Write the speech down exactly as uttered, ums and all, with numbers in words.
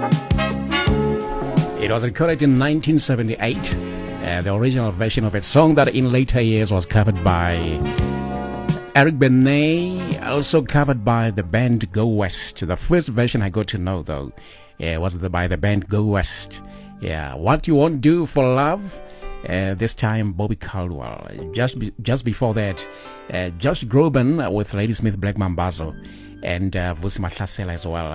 It was recorded in nineteen seventy-eight. Uh, the original version of a song that in later years was covered by Eric Benet, also covered by the band Go West. The first version I got to know, though, uh, was the, by the band Go West. Yeah, What You Won't Do for Love. Uh, this time, Bobby Caldwell. Just be, just before that, uh, Josh Groban with Ladysmith Black Mambazo and uh, Vusi Mahlasela as well.